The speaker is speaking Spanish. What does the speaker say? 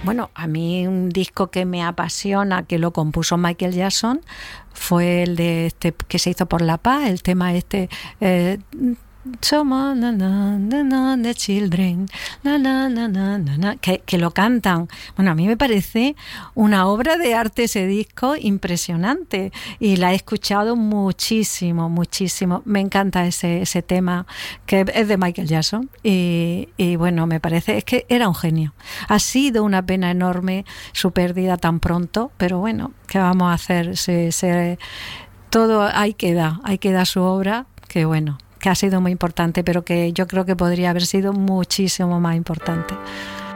Bueno, a mí un disco que me apasiona, que lo compuso Michael Jackson, fue el de este que se hizo por la paz, el tema este, Somos the children, que lo cantan. Bueno, a mí me parece una obra de arte ese disco impresionante y la he escuchado muchísimo, muchísimo. Me encanta ese tema que es de Michael Jackson y bueno, me parece, es que era un genio. Ha sido una pena enorme su pérdida tan pronto, pero bueno, ¿qué vamos a hacer? Todo ahí queda su obra, que bueno, que ha sido muy importante, pero que yo creo que podría haber sido muchísimo más importante.